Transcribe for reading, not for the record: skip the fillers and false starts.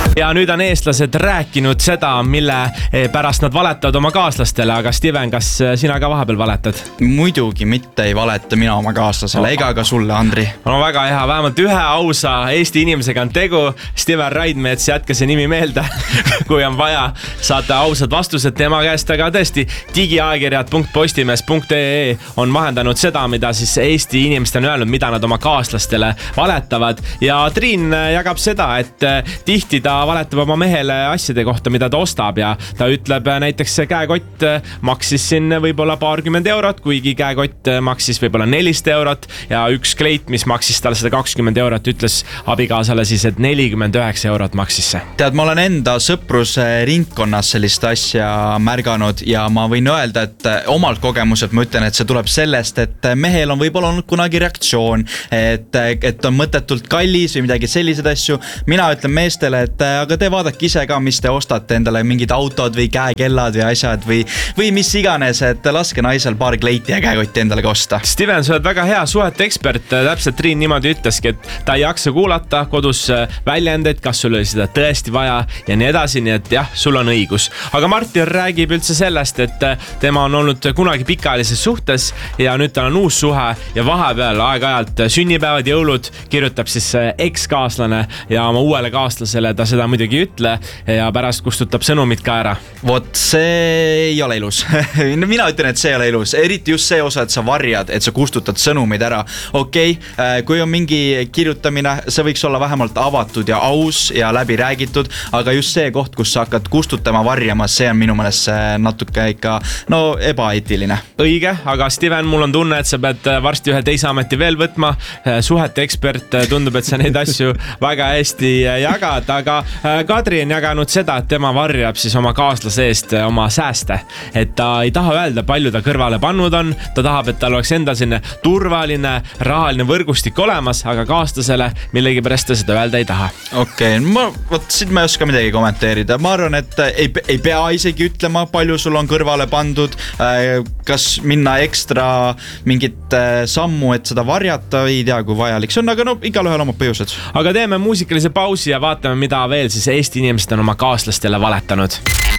Ja nüüd on eestlased rääkinud seda, mille pärast nad valetavad oma kaaslastele, aga Steven, kas sina ka vahepeal valetad? Muidugi mitte ei valeta mina oma kaaslasele ega ka sulle, Andri. No väga hea, vähemalt ühe ausa Eesti inimesega on tegu. Steven Raidmets, jätke see nimi meelde, kui on vaja. Saate ausad vastused tema käest, aga tõesti digiajakirjad.postimees.ee on vahendanud seda, mida siis Eesti inimesed on öelnud, mida nad oma kaaslastele valetavad. Ja Triin jagab seda, et tihti ta valetab oma mehele asjade kohta, mida ta ostab ja ta ütleb näiteks käekott maksis siin võib-olla paarkümmend eurot, kuigi käekott maksis võib-olla 400 eurot ja üks kleit, mis maksis tal 120 eurot, ütles abikaasale siis, et 49 eurot maksis see. Tead, ma olen enda sõpruse ringkonnas sellist asja märganud ja ma võin öelda, et omalt kogemuselt ma ütlen, et see tuleb sellest, et mehel on võib-olla olnud kunagi reaktsioon, et on mõttetult kallis või midagi selliseid asju. Mina ütlen meestele, et aga te vaadake ise ka, mis te ostate endale, mingid autod või käekellad või asjad või mis iganes, et laske naisel paar kleiti ja käekotti endale ka osta. Steven, sa oled väga hea suhete ekspert, täpselt Triin niimoodi ütleski, et ta ei jaksa kuulata kodus väljendeid, kas sul oli seda tõesti vaja ja nii edasi, nii et jah, sul on õigus. Aga Martin räägib üldse sellest, et tema on olnud kunagi pikaajalises suhtes ja nüüd tal on uus suhe ja vahepeal aeg-ajalt sünnipäevad, jõulud kirjutab siis ekskaaslane ja oma uuele kaaslasele ta seda muidugi ütle ja pärast kustutab sõnumid ka ära. Vot see ei ole ilus. Mina ütlen, et see ei ole ilus. Eriti just see osa, et sa varjad, et sa kustutad sõnumid ära. Okei, kui on mingi kirjutamine, see võiks olla vähemalt avatud ja aus ja läbi räägitud, aga just see koht, kus sa hakkad kustutama, varjama, see on minu meelest natuke ikka ebaeetiline. Õige, aga Steven, mul on tunne, et sa pead varsti ühe teise ameti veel võtma. Suhete ekspert, tundub, et sa neid asju väga hästi jagad, aga Kadri on jaganud seda, et tema varjab siis oma kaaslase eest oma sääste. Et ta ei taha öelda, palju ta kõrvale pannud on. Ta tahab, et tal oleks endal selline turvaline, rahaline võrgustik olemas, aga kaaslasele millegipärast ta seda öelda ei taha. Okei, siit ma ei oska midagi kommenteerida. Ma arvan, et ei pea isegi ütlema, palju sul on kõrvale pandud, kas minna ekstra mingit sammu, et seda varjata, ei tea, kui vajalik see on, aga igal ühel omad põhjused. Aga teeme muusikalise pausi ja vaatame, mida veel siis Eesti inimesed on oma kaaslastele valetanud.